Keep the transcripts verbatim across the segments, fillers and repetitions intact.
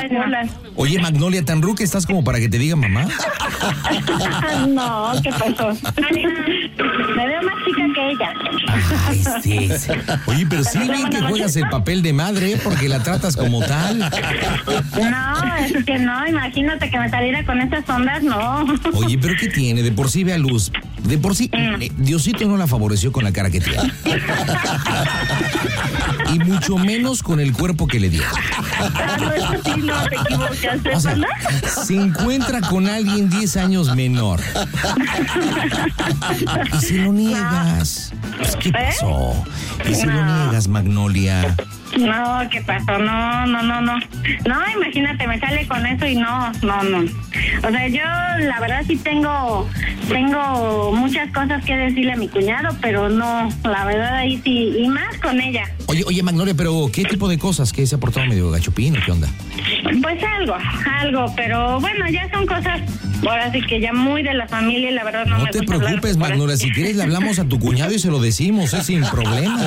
bolas. Oye, Magnolia, ¿tan ruca estás como para que te diga mamá? No, ¿qué pasó? Me veo más chica que ella. Ay, sí, sí. Oye, pero sí bien que juegas el papel de madre, ¿eh? Porque la tratas como tal. No, es que no, imagínate que me saliera con esas ondas, no. Oye, ¿pero qué tiene? De por sí ve a luz. De por sí, Mm. eh, Diosito no la favoreció con la cara que tiene. Y mucho menos con el cuerpo que le dio. Ah, no, eso sí, no te equivocaste, O sea, ¿verdad? se encuentra con alguien diez años menor. Y se lo niegas. Pues, ¿qué pasó? Y se lo No. niegas, Magnolia. No, ¿qué pasó? No, no, no, no. No, imagínate, me sale con eso y no, no, no. O sea, yo la verdad sí tengo, tengo muchas cosas que decirle a mi cuñado, pero no, la verdad ahí sí, y más con ella. Oye, oye, Magnolia, pero ¿qué tipo de cosas? ¿Que se ha portado medio gachupín o qué onda? Pues algo, algo, pero bueno, ya son cosas, ahora sí que ya muy de la familia y la verdad no, No me te gusta hablar preocupes, por Magnolia. Si quieres, le hablamos a tu cuñado y se lo decimos, es sin problema.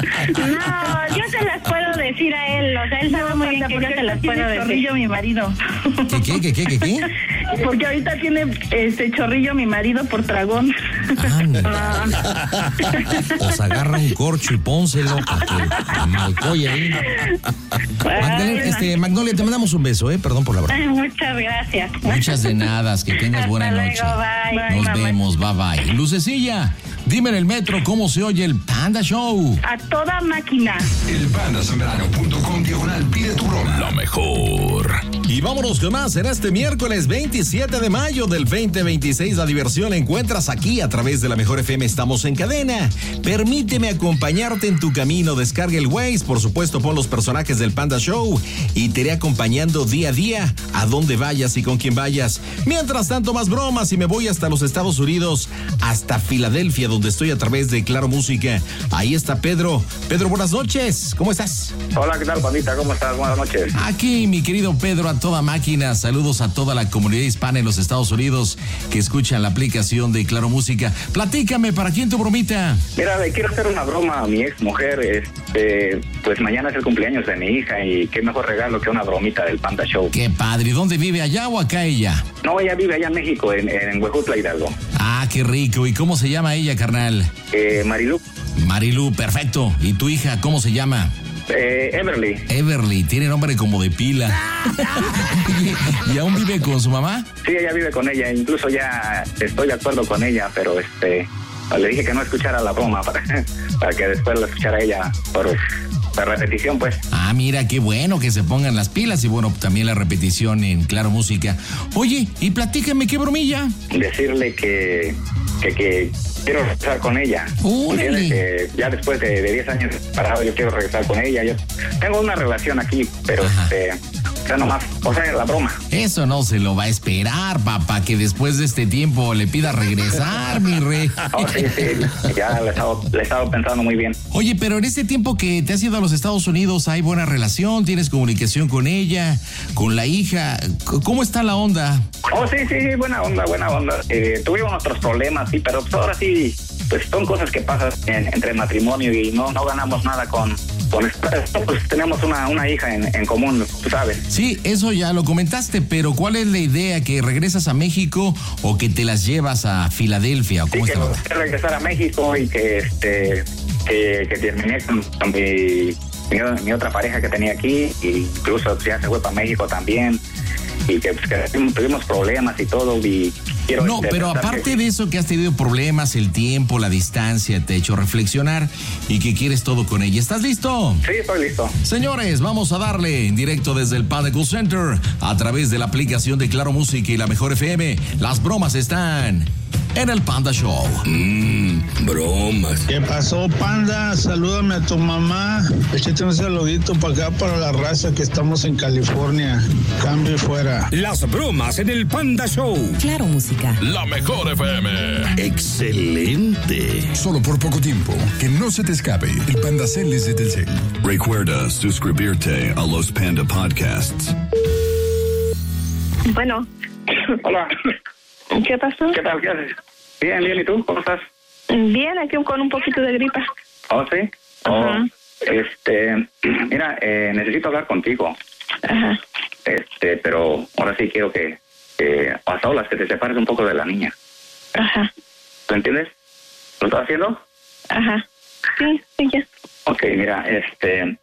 No, yo se las puedo decir a él, o sea, él sabe muy bien que yo se las puedo decir. Chorrillo mi marido. ¿Qué, qué, qué, qué, qué, qué? Porque ahorita tiene este chorrillo mi marido por tragón. Anda. Pues agarra un corcho y pónselo para que malcoye ahí. Magnolia, este, Magnolia, te mandamos un beso, ¿eh? Perdón por la broma. Ay, muchas gracias. Muchas de nada, que tengas buena Hasta noche. luego, bye. Nos Bye, mamá. vemos, bye bye. Lucecilla, dime en el metro cómo se oye el Panda Show. A toda máquina. El pandasembrano punto com diagonal pide tu broma. Lo mejor. Y vámonos con más. Será este miércoles veintisiete de mayo del veinte veintiséis. La diversión la encuentras aquí a través de la Mejor F M. Estamos en cadena. Permíteme acompañarte en tu camino. Descarga el Waze. Por supuesto, pon los personajes del Panda Show y te iré acompañando día a día a donde vayas y con quien vayas. Mientras tanto, más bromas y me voy hasta los Estados Unidos, hasta Filadelfia, donde estoy a través de Claro Música. Ahí está Pedro. Pedro, buenas noches. ¿Cómo estás? Hola, ¿qué tal, pandita? ¿Cómo estás? Buenas noches. Aquí, mi querido Pedro, a toda máquina. Saludos a toda la comunidad hispana en los Estados Unidos que escuchan la aplicación de Claro Música. Platícame, ¿para quién tu bromita? Mira, le quiero hacer una broma a mi ex mujer. Este, pues mañana es el cumpleaños de mi hija y qué mejor regalo que una bromita del Panda Show. Qué padre. ¿Y dónde vive, allá o acá ella? No, ella vive allá en México, en, en Huejutla, Hidalgo. Ah, qué rico. ¿Y cómo se llama ella, carnal? Eh, Marilu. Marilu, perfecto. ¿Y tu hija, cómo se llama? Eh, Everly. Everly, tiene nombre como de pila. ¿Y aún vive con su mamá? Sí, ella vive con ella. Incluso ya estoy de acuerdo con ella, pero este, le dije que no escuchara la broma para, para que después la escuchara ella por la repetición, pues. Ah, mira, qué bueno que se pongan las pilas y bueno, también la repetición en Claro Música. Oye, y platícame, ¿qué bromilla? Decirle que, que, que quiero regresar con ella. Órale. Que ya después de, de diez años parado, yo quiero regresar con ella. Yo tengo una relación aquí, pero este, o sea, nomás, o sea, la broma. Eso no se lo va a esperar, papá, que después de este tiempo le pida regresar, mi rey. Oh, sí, sí, ya le he, estado, le he estado pensando muy bien. Oye, pero en este tiempo que te has ido a los Estados Unidos, ¿hay buena relación? ¿Tienes comunicación con ella, con la hija? ¿Cómo está la onda? Oh, sí, sí, buena onda, buena onda. Eh, tuvimos nuestros problemas, sí, pero pues ahora sí, pues son cosas que pasan en, entre el matrimonio y no, no ganamos nada con... Con esto, pues tenemos una, una hija en, en común, tú sabes. Sí, eso ya lo comentaste, pero ¿cuál es la idea? ¿Que regresas a México o que te las llevas a Filadelfia? ¿O cómo Sí, está? que quiero regresar a México y que este que, que terminé con, con mi, mi, mi otra pareja que tenía aquí, e incluso ya se fue para México también, y que, pues, que tuvimos problemas y todo, y quiero... No, pero aparte de eso que has tenido problemas, el tiempo, la distancia, te ha hecho reflexionar y que quieres todo con ella. ¿Estás listo? Sí, estoy listo. Señores, vamos a darle en directo desde el Panda Cool Center a través de la aplicación de Claro Música y la Mejor F M. Las bromas están en el Panda Show. Mmm, bromas. ¿Qué pasó, Panda? Salúdame a tu mamá. Échate un saludito para acá, para la raza que estamos en California. Cambio y fuera. Las bromas en el Panda Show. Claro Música. La Mejor F M. Excelente. Solo por poco tiempo. Que no se te escape el Panda Celes de Telcel. Recuerda suscribirte a los Panda Podcasts. Bueno. Hola. ¿Qué pasó? ¿Qué tal? ¿Qué haces? Bien, bien. ¿Y tú? ¿Cómo estás? Bien, aquí con un poquito de gripa. Oh, sí. Oh, Ajá. este, mira, eh, necesito hablar contigo. Ajá. Eh, este, pero ahora sí quiero que, que a solas, que te separes un poco de la niña. Ajá. ¿Tú entiendes? ¿Lo estás haciendo? Ajá. Sí, sí, ya. Ok, mira, este,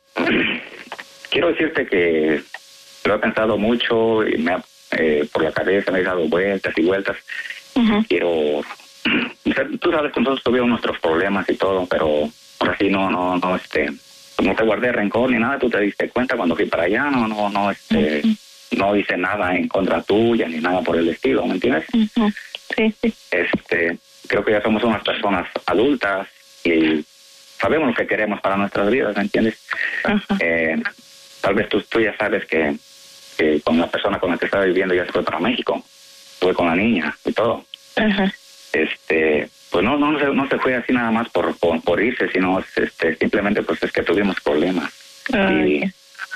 quiero decirte que lo he pensado mucho y me ha, eh, por la cabeza me he dado vueltas y vueltas. Uh-huh. Quiero, o sea, tú sabes que nosotros tuvimos nuestros problemas y todo, pero ahora sí no, no, no, este, no te guardé rencor ni nada. Tú te diste cuenta cuando fui para allá, no, no, no, este, uh-huh. no hice nada en contra tuya ni nada por el estilo, ¿me entiendes? Uh-huh. Sí, sí. Este, creo que ya somos unas personas adultas y sabemos lo que queremos para nuestras vidas, ¿me entiendes? Uh-huh. Eh, tal vez tú, tú ya sabes que, que con la persona con la que estaba viviendo ya se fue para México, estuve con la niña y todo. Uh-huh. Este, pues no, no, no, se, no se fue así nada más por, por, por irse, sino este, simplemente pues es que tuvimos problemas. Uh-huh. Y,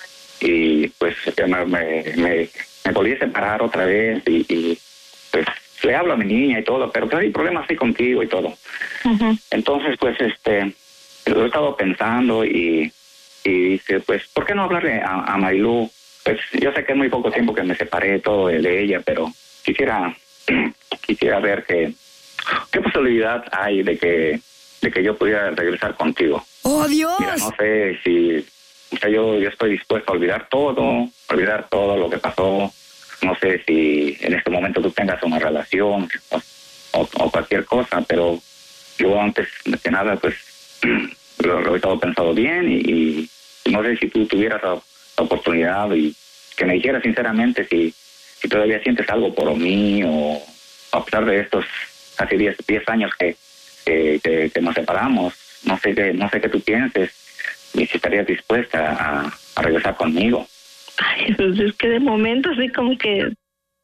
y pues me, me, me, me volví a separar otra vez y, y pues le hablo a mi niña y todo, pero pues hay problemas así contigo y todo. Uh-huh. Entonces pues este, lo he estado pensando y, y dice, pues, ¿por qué no hablarle a, a Marilu? Pues yo sé que es muy poco tiempo que me separé todo de, de ella, pero quisiera quisiera ver que qué posibilidad hay de que de que yo pudiera regresar contigo. ¡Oh, Dios! Mira, no sé si, o sea, yo, yo estoy dispuesto a olvidar todo, olvidar todo lo que pasó. No sé si en este momento tú tengas una relación o, o, o cualquier cosa, pero yo antes de que nada, pues, lo, lo he estado pensando bien y, y no sé si tú tuvieras la, la oportunidad y que me dijeras sinceramente si, si todavía sientes algo por mí o a pesar de estos casi diez años que, que, que, que nos separamos, no sé qué, no sé qué tú pienses y si estarías dispuesta a, a regresar conmigo. Ay, pues es que de momento así como que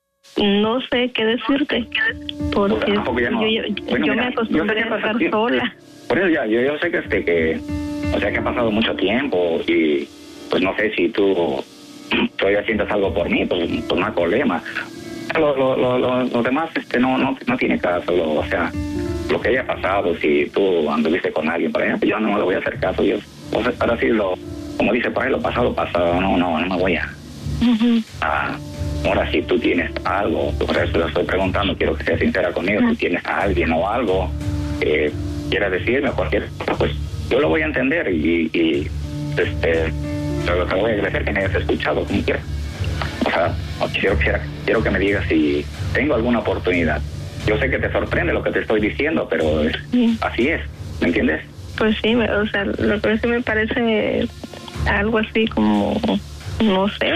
no sé qué decirte, porque pues no. yo, yo, bueno, yo mira, me acostumbré a estar tiempo. sola. Por eso ya, yo, yo sé que este que, o sea que ha pasado mucho tiempo y pues no sé si tú todavía sientes algo por mí, pues, pues no hay problema. Lo, lo, lo, lo, lo demás este no, no, no tiene caso, lo, o sea, lo que haya pasado, si tú anduviste con alguien, por ejemplo, yo no me lo voy a hacer caso, yo, o sea, para decir lo, como dice por ahí, lo pasado, pasado, no, no, no me voy a... Uh-huh. a ahora si tú tienes algo, por eso lo estoy preguntando, quiero que seas sincera conmigo, uh-huh. si tienes a alguien o algo que quieras decirme, cualquier cosa, pues yo lo voy a entender y, y este, lo que voy a agradecer que me hayas escuchado, como quieras. O sea, quiero, quiero, quiero que me digas si tengo alguna oportunidad. Yo sé que te sorprende lo que te estoy diciendo, pero es, sí. así es, ¿me entiendes? Pues sí, o sea, lo que sí me parece algo así como, no sé,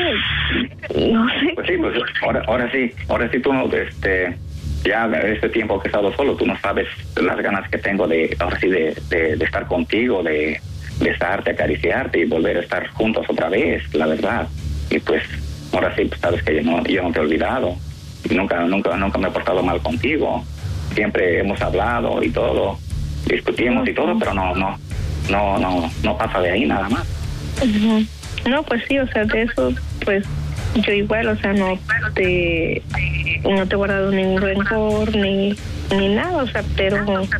no sé. Pues sí, pues ahora, ahora sí, ahora sí tú, este, ya este tiempo que he estado solo, tú no sabes las ganas que tengo de, ahora sí, de, de, de estar contigo, de besarte, acariciarte y volver a estar juntos otra vez, la verdad. Y pues ahora sí, pues sabes que yo no, yo no te he olvidado. Nunca, nunca, nunca me he portado mal contigo. Siempre hemos hablado y todo, discutimos y todo, pero no, no, no, no, no pasa de ahí nada más. Uh-huh. No, pues sí, o sea, de eso, pues yo igual, o sea, no te, no te he guardado ningún rencor ni, ni nada, o sea, pero,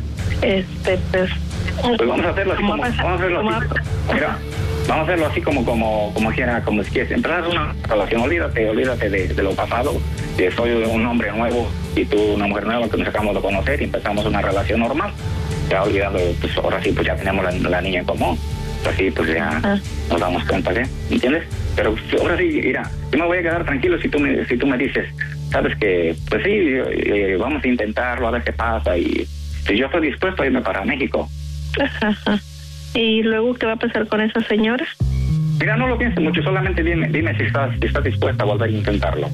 este, pues. Pues vamos a hacerlo así como, vamos a hacerlo así. Mira. Vamos a hacerlo así como como como quiera, como si quieres empezar una relación, olvídate, olvídate de, de lo pasado, que soy un hombre nuevo y tú una mujer nueva que nos acabamos de conocer y empezamos una relación normal. Ya olvidando, pues ahora sí, pues ya tenemos la, la niña en común, así pues ya ah. nos damos cuenta, ¿eh? ¿Entiendes? Pero ahora sí, mira, yo me voy a quedar tranquilo si tú me, si tú me dices, sabes que, pues sí, eh, vamos a intentarlo, a ver qué pasa y si yo estoy dispuesto a irme para México. Ajá. ¿Y luego qué va a pasar con esa señora? Mira, no lo pienses mucho, solamente dime, dime si estás, si estás dispuesta a volver a intentarlo.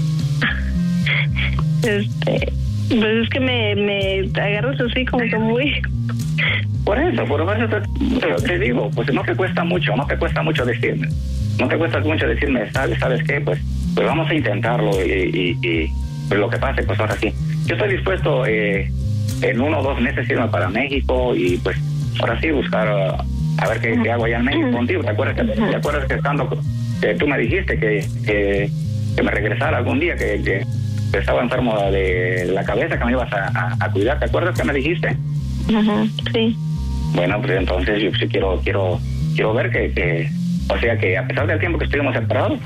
Este, pues es que me, me agarras así como que muy... Por eso, por eso te, te digo, pues no te cuesta mucho, no te cuesta mucho decirme. No te cuesta mucho decirme, ¿sabes, sabes qué? Pues, pues vamos a intentarlo y, y, y pues lo que pase, pues ahora sí. Yo estoy dispuesto eh, en uno o dos meses irme para México y pues ahora sí buscar uh, a ver qué, qué hago allá en México contigo. ¿Te acuerdas que, ¿te acuerdas que estando que tú me dijiste que, que, que me regresara algún día, que, que, que estaba enfermo de la cabeza, que me ibas a, a, a cuidar? ¿Te acuerdas que me dijiste? Uh-huh, sí. Bueno, pues entonces yo sí quiero quiero quiero ver que, que, o sea, que a pesar del tiempo que estuvimos separados, pues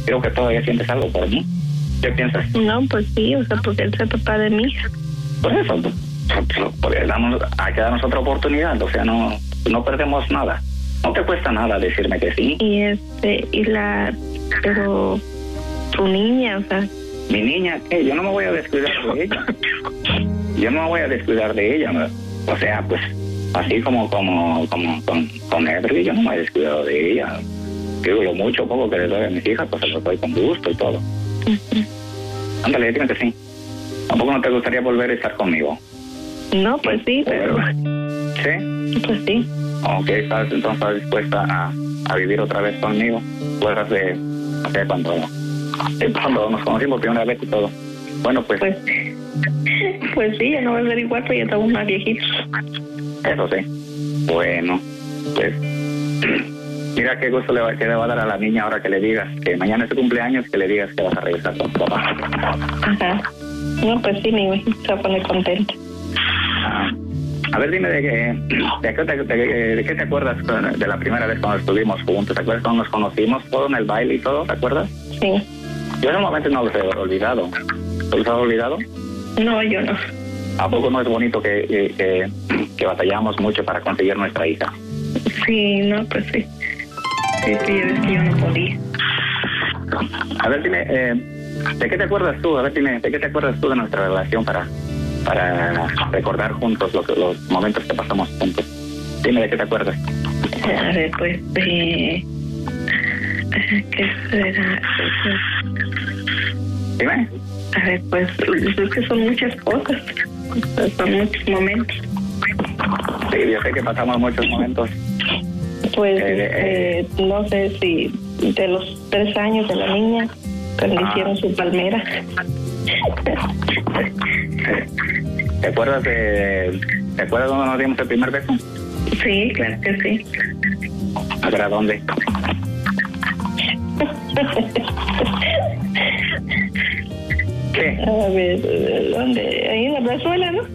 creo que todavía sientes algo por mí. ¿Qué piensas? No, pues sí, o sea, porque él es papá de mi hija. Por eso, pues, pues, damos, hay que darnos otra oportunidad, o sea, no, no perdemos nada. No te cuesta nada decirme que sí. Y este, y la, pero tu niña, o sea. Mi niña, ¿qué? Yo no me voy a descuidar de ella. Yo no me voy a descuidar de ella, ¿no? O sea, pues, así como, como, como con, con Edri, yo no me he descuidado de ella. Digo, lo mucho o poco que le doy a mis hijas, pues se lo doy con gusto y todo. Uh-huh. Ándale, dime que sí. ¿Tampoco no te gustaría volver a estar conmigo? No, pues sí, pero... ¿Sí? Pues sí. Ok, ¿estás entonces estás dispuesta a, a vivir otra vez conmigo? Fueras de, no sé, cuando, cuando nos conocimos primera vez y todo. Bueno, pues... Pues, pues sí, ya no va a ser igual, pero ya estamos más viejitos. Eso sí. Bueno, pues... Mira qué gusto le va, que le va a dar a la niña ahora que le digas que mañana es su cumpleaños, que le digas que vas a regresar con tu papá. Ajá. No, pues sí, mi hija se va a poner contenta. Ah. A ver, dime, ¿de qué, de, qué te, de, de qué te acuerdas de la primera vez cuando estuvimos juntos? ¿Te acuerdas cuando nos conocimos todo en el baile y todo? ¿Te acuerdas? Sí. Yo en el momento no los he olvidado. ¿Tú los has olvidado? No, yo no. ¿A poco no es bonito que, que, que, que batallamos mucho para conseguir nuestra hija? Sí, no, pues sí. Sí, sí, ya ves que yo no podía. A ver, dime, eh, ¿de qué te acuerdas tú? A ver, dime, ¿de qué te acuerdas tú de nuestra relación para... para recordar juntos los, los momentos que pasamos juntos? Dime, ¿de qué te acuerdas? A ver, pues, de... ¿qué será? Dime. A ver, pues, es que son muchas cosas. Son muchos momentos. Sí, yo sé que pasamos muchos momentos. Pues, eh, eh, eh, no sé si de los tres años de la niña, cuando ah. hicieron su palmera. ¿Te acuerdas de... ¿Te acuerdas dónde nos dimos el primer beso? Sí, claro que sí. ¿A ver, a dónde? ¿Qué? A ver, ¿dónde? Ahí en la plazuela, ¿no?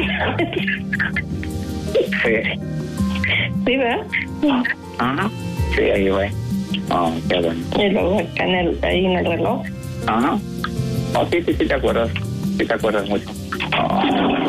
Sí. Sí, ¿verdad? Ajá. Sí, ahí va. Oh, qué bueno. Y luego acá en el, ahí en el reloj. Ajá. Oh, sí, sí, sí, te acuerdas. Sí, te acuerdas mucho. Oh.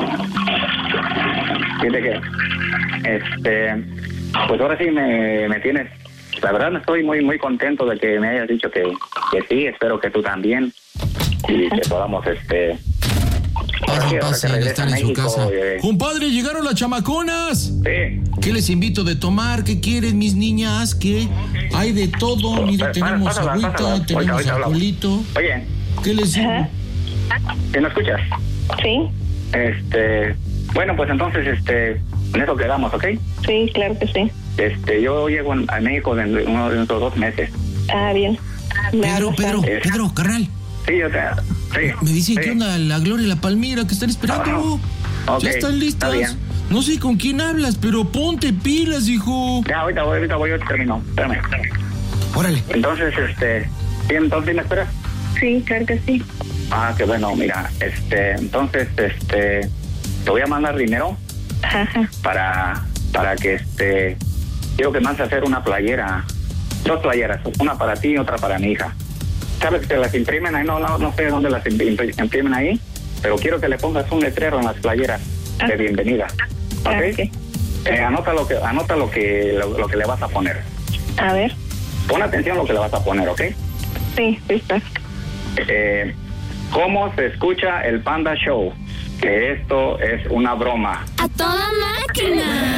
Fíjate que, este, pues ahora sí me, me tienes, la verdad estoy muy, muy contento de que me hayas dicho que, que sí, espero que tú también, y que podamos, este... Pase, pase, están en su casa. Eh. Compadre, llegaron las chamaconas. Sí. ¿Qué les invito de tomar? ¿Qué quieren mis niñas? ¿Qué? Hay de todo. Mira, Pero, tenemos pásala, agüita, pásala. tenemos ahorita, ahorita alcoholito. Oye. ¿Qué les digo? ¿Sí me escuchas? Sí. Este, bueno, pues entonces, este, en eso quedamos, ¿ok? Sí, claro que sí. Este, yo llego a México en unos, en unos dos meses. Ah, bien. Pedro, Pedro, es, Pedro, carnal. Sí, o sea, sí. Me dicen sí. que onda la Gloria y la Palmira que están esperando. Oh, okay. Ya están listas. Está no sé con quién hablas, pero ponte pilas, hijo. Ya, ahorita voy, ahorita voy, yo termino. Espérame, espérame. Órale. Entonces, este, ¿sí, entonces me esperas? Sí, claro que sí. Ah, qué bueno, mira, este, entonces, este, te voy a mandar dinero. Ajá. para, para que, este, quiero que mandes a hacer una playera, dos playeras, una para ti y otra para mi hija. ¿Sabes que las imprimen ahí? No, no, no sé dónde las imprimen ahí, pero quiero que le pongas un letrero en las playeras ah. de bienvenida. ¿Ok? Okay. Eh, anota lo que, anota lo que, lo, lo que le vas a poner. A ver. Pon atención a lo que le vas a poner, ¿ok? Sí, sí está. Eh, ¿Cómo se escucha el Panda Show? Que esto es una broma. ¡A toda máquina!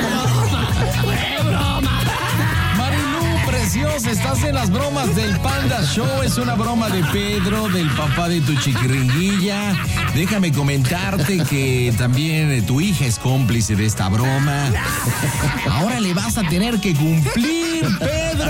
Marilu, preciosa, estás en las bromas del Panda Show. Es una broma de Pedro, del papá de tu chiquiringuilla. Déjame comentarte que también tu hija es cómplice de esta broma. Ahora le vas a tener que cumplir, Pedro.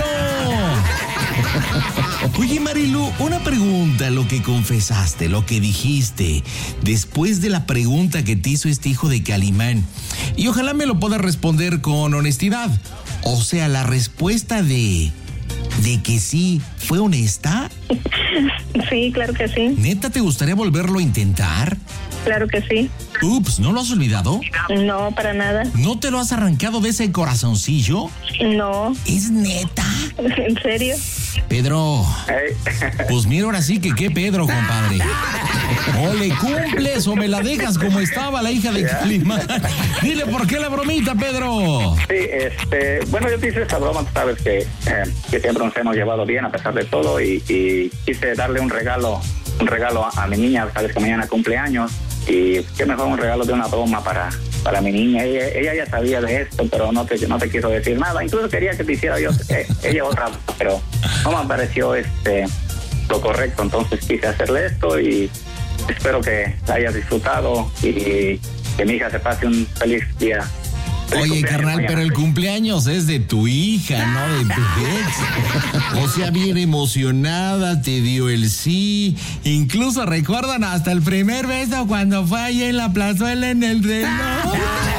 Oye, Marilu, una pregunta, lo que confesaste, lo que dijiste, después de la pregunta que te hizo este hijo de Calimán, y ojalá me lo puedas responder con honestidad. O sea, la respuesta de, de que sí, ¿fue honesta? Sí, claro que sí. ¿Neta te gustaría volverlo a intentar? Claro que sí. Ups, ¿no lo has olvidado? No, para nada. ¿No te lo has arrancado de ese corazoncillo? No. ¿Es neta? ¿En serio? Pedro. Ey. Pues mira, ahora sí que qué Pedro, compadre. O le cumples o me la dejas como estaba la hija de Calimán. Dile por qué la bromita, Pedro. Sí, este, bueno, yo te hice esta broma, tú sabes que, eh, que siempre nos hemos llevado bien a pesar de todo y, y quise darle un regalo, un regalo a, a mi niña, sabes que mañana cumpleaños y qué mejor un regalo de una broma para, para mi niña. Ella, ella ya sabía de esto, pero no te, no te quiso decir nada. Incluso quería que te hiciera yo, eh, ella otra, pero no me pareció este lo correcto, entonces quise hacerle esto y espero que la hayas disfrutado y que mi hija se pase un feliz día. Feliz Oye, carnal, mañana. pero el cumpleaños es de tu hija, no de tu ex. O sea, bien emocionada, te dio el sí. Incluso recuerdan hasta el primer beso cuando fue ahí en la plazuela en el reloj.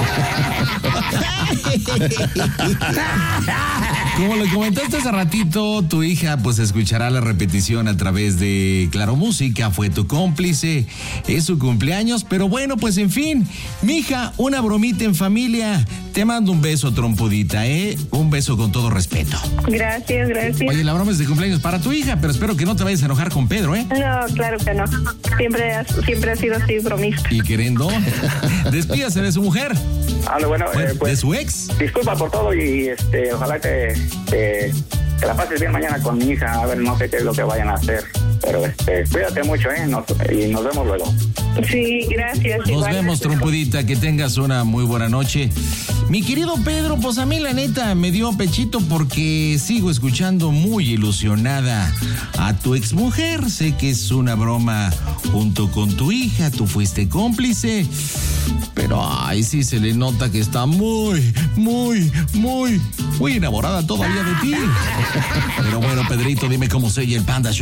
Como le comentaste hace ratito, tu hija pues escuchará la repetición a través de Claro Música, fue tu cómplice, es su cumpleaños, pero bueno, pues en fin, mija, una bromita en familia, te mando un beso, trompudita, ¿eh? Un beso con todo respeto. Gracias, gracias. Oye, la broma es de cumpleaños para tu hija, pero espero que no te vayas a enojar con Pedro, ¿eh? No, claro que no. Siempre, has- siempre ha sido así, bromista. Y queriendo, despídase de su mujer, Ah, no, bueno, eh, de pues su ex. disculpa por todo y este ojalá que, que, que la pases bien mañana con mi hija, a ver, no sé qué es lo que vayan a hacer, pero este cuídate mucho, ¿eh? Nos, y nos vemos luego. Sí, gracias. Nos igual. vemos, trompudita, que tengas una muy buena noche. Mi querido Pedro, pues a mí la neta me dio pechito porque sigo escuchando muy ilusionada a tu exmujer. Sé que es una broma junto con tu hija, tú fuiste cómplice, pero ay, sí se le nota que está muy, muy, muy, muy enamorada todavía de ti. Pero bueno, Pedrito, dime cómo se oye el Panda Show.